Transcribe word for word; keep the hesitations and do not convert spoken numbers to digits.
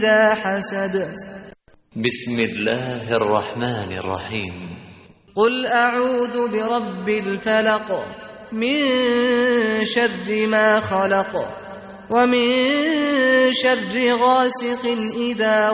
إذا حسد بسم الله الرحمن الرحيم قل أعوذ برب الفلق من شر ما خلق ومن شر غاسق إذا